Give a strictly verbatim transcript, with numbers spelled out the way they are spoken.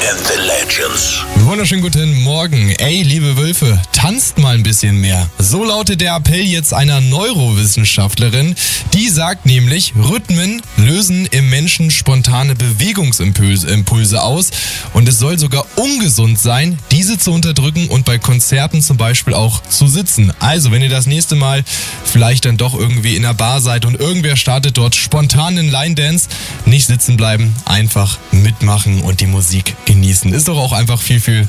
and the Legends. Wunderschönen guten Morgen. Ey, liebe Wölfe, tanzt mal ein bisschen mehr. So lautet der Appell jetzt einer Neurowissenschaftlerin. Die sagt nämlich, Rhythmen lösen im Menschen spontane Bewegungsimpulse Impulse aus. Und es soll sogar ungesund sein, diese zu unterdrücken und bei Konzerten zum Beispiel auch zu sitzen. Also, wenn ihr das nächste Mal vielleicht dann doch irgendwie in einer Bar seid und irgendwer startet dort spontan einen Line-Dance, nicht sitzen bleiben, einfach mitmachen und die Musik genießen. Ist doch auch einfach viel, viel